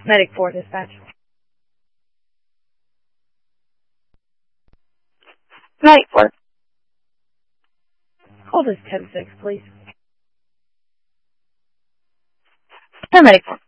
Medic 4 dispatch. Medic 4. Hold this 10-6, please. Paramedic 4.